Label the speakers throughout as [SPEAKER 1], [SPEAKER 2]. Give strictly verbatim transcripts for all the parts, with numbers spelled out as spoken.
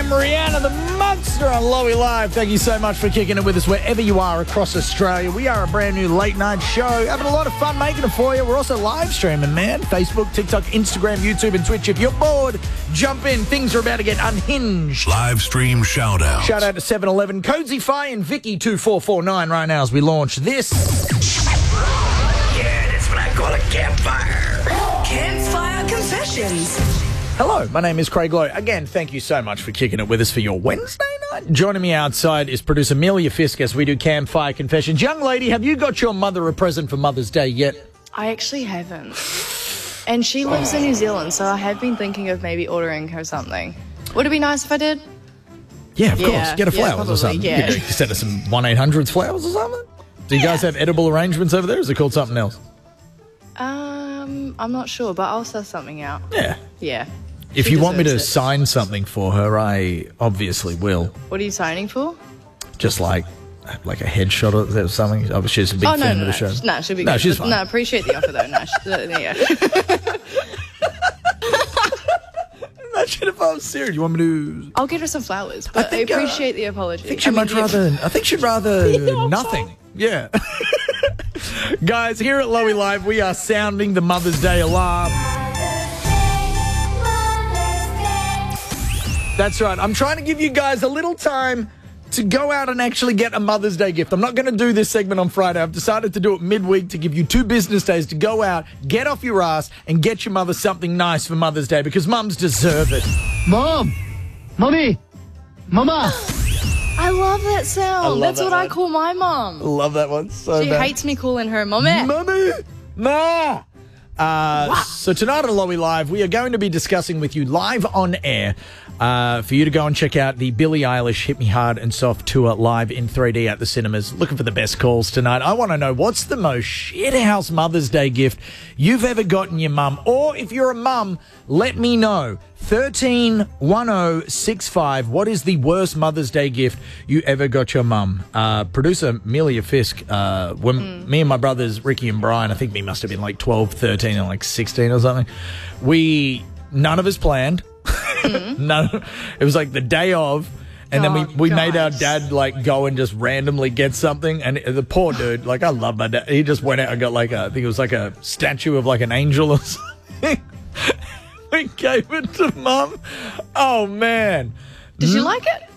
[SPEAKER 1] and Rihanna, the monster on Lowy Live. Thank you so much for kicking it with us wherever you are across Australia. We are a brand new late night show, having a lot of fun making it for you. We're also live streaming, man. Facebook, TikTok, Instagram, YouTube, and Twitch. If you're bored, jump in. Things are about to get unhinged.
[SPEAKER 2] Live stream shout out.
[SPEAKER 1] Shout out to seven eleven, Cozy Fi, and Vicky two four four nine right now as we launch this.
[SPEAKER 3] Yeah, that's what I call a campfire.
[SPEAKER 4] Campfire Confessions.
[SPEAKER 1] Hello, my name is Craig Lowe. Again, thank you so much for kicking it with us for your Wednesday night. Joining me outside is producer Amelia Fisk as we do Campfire Confessions. Young lady, have you got your mother a present for Mother's Day yet?
[SPEAKER 5] I actually haven't. And she lives in New Zealand, so I have been thinking of maybe ordering her something. Would it be nice if I did?
[SPEAKER 1] Yeah, of
[SPEAKER 5] Yeah,
[SPEAKER 1] course. Get her
[SPEAKER 5] yeah,
[SPEAKER 1] flowers
[SPEAKER 5] probably,
[SPEAKER 1] or something.
[SPEAKER 5] yeah.
[SPEAKER 1] You could send her some one eight hundred flowers or something. Do you guys have edible arrangements over there, or is it called something else?
[SPEAKER 5] Um, I'm not sure, but I'll suss something out.
[SPEAKER 1] Yeah.
[SPEAKER 5] Yeah.
[SPEAKER 1] If
[SPEAKER 5] She
[SPEAKER 1] you want me to
[SPEAKER 5] deserves it.
[SPEAKER 1] sign something for her, I obviously will.
[SPEAKER 5] What are you signing for?
[SPEAKER 1] Just like like a headshot or something. Oh, she's a big
[SPEAKER 5] oh, no,
[SPEAKER 1] fan
[SPEAKER 5] no,
[SPEAKER 1] of the
[SPEAKER 5] no.
[SPEAKER 1] show.
[SPEAKER 5] No, she'll be
[SPEAKER 1] No,
[SPEAKER 5] good.
[SPEAKER 1] she's
[SPEAKER 5] But-
[SPEAKER 1] fine.
[SPEAKER 5] No, appreciate the offer, though. No, she, uh, yeah.
[SPEAKER 1] Imagine if I was serious. You want me to...
[SPEAKER 5] I'll get her some flowers, but I,
[SPEAKER 1] think, uh,
[SPEAKER 5] appreciate the apology.
[SPEAKER 1] I think she'd
[SPEAKER 5] mean,
[SPEAKER 1] much
[SPEAKER 5] the-
[SPEAKER 1] rather... I think she'd rather nothing. Yeah. Guys, here at Lowy Live, we are sounding the Mother's Day alarm. That's right. I'm trying to give you guys a little time to go out and actually get a Mother's Day gift. I'm not going to do this segment on Friday. I've decided to do it midweek to give you two business days to go out, get off your ass, and get your mother something nice for Mother's Day because mums deserve it.
[SPEAKER 6] Mom! Mommy! Mama!
[SPEAKER 5] I love that sound.
[SPEAKER 1] love
[SPEAKER 5] That's
[SPEAKER 1] that
[SPEAKER 5] what I
[SPEAKER 1] one.
[SPEAKER 5] call my mom.
[SPEAKER 1] Love that one so
[SPEAKER 5] She
[SPEAKER 1] bad.
[SPEAKER 5] hates me calling her mommy.
[SPEAKER 1] Mummy! Ma! Uh, so tonight on Lowy Live, we are going to be discussing with you live on air uh, for you to go and check out the Billie Eilish Hit Me Hard and Soft tour live in three D at the cinemas. Looking for the best calls tonight. I want to know what's the most shithouse Mother's Day gift you've ever gotten your mum, or if you're a mum, let me know. thirteen one oh six five. What is the worst Mother's Day gift you ever got your mum? Uh, producer Amelia Fisk, uh, when
[SPEAKER 5] Mm.
[SPEAKER 1] me and my brothers Ricky and Brian, I think we must have been like twelve, thirteen, and like sixteen or something. We none of us planned.
[SPEAKER 5] Mm.
[SPEAKER 1] None. It was like the day of. And then we,
[SPEAKER 5] Oh,
[SPEAKER 1] we made our
[SPEAKER 5] guys.
[SPEAKER 1] dad, like, go and just randomly get something. And the poor dude, like, I love my dad. He just went out and got, like, a, I think it was like a statue of, like, an angel or something. We gave it to Mum. Oh, man.
[SPEAKER 5] Did you like it?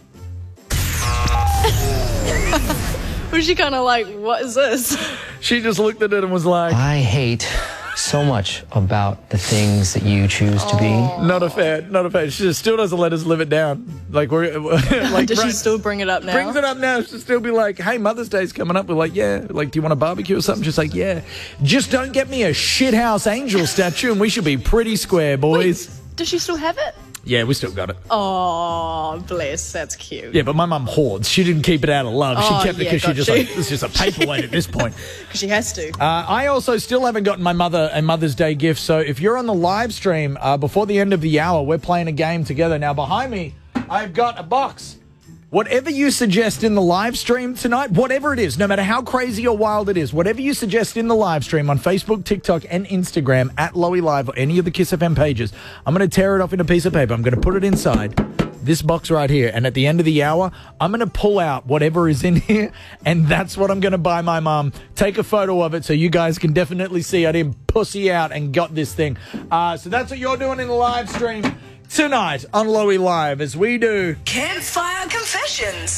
[SPEAKER 5] Was she kind of like, what is this?
[SPEAKER 1] She just looked at it and was like,
[SPEAKER 6] I hate so much about the things that you choose to be.
[SPEAKER 1] not a fan, not a fan. She just still doesn't let us live it down. Like, we're, like,
[SPEAKER 5] Does she
[SPEAKER 1] right-
[SPEAKER 5] still bring it up now?
[SPEAKER 1] brings it up now. She'll still be like, hey, Mother's Day's coming up. We're like, yeah. Like, do you want a barbecue or something? She's like, yeah. Just don't get me a shithouse angel statue and we should be pretty square, boys.
[SPEAKER 5] Does she still have it?
[SPEAKER 1] Yeah, we still got it.
[SPEAKER 5] Oh, bless. That's cute.
[SPEAKER 1] Yeah, but my mum hoards. She didn't keep it out of love.
[SPEAKER 5] Oh,
[SPEAKER 1] she kept it
[SPEAKER 5] yeah,
[SPEAKER 1] because she
[SPEAKER 5] got
[SPEAKER 1] just
[SPEAKER 5] you.
[SPEAKER 1] like, it's just a paperweight at this point.
[SPEAKER 5] Because she has to.
[SPEAKER 1] Uh, I also still haven't gotten my mother a Mother's Day gift. So if you're on the live stream uh, before the end of the hour, we're playing a game together. Now, behind me, I've got a box. Whatever you suggest in the live stream tonight, whatever it is, no matter how crazy or wild it is, whatever you suggest in the live stream on Facebook, TikTok, and Instagram at Lowy Live or any of the Kiss F M pages, I'm going to tear it off in a piece of paper. I'm going to put it inside this box right here. And at the end of the hour, I'm going to pull out whatever is in here, and that's what I'm going to buy my mum. Take a photo of it so you guys can definitely see I didn't pussy out and got this thing. Uh, so that's what you're doing in the live stream tonight on Lowy Live as we do
[SPEAKER 4] Campfire Confessions.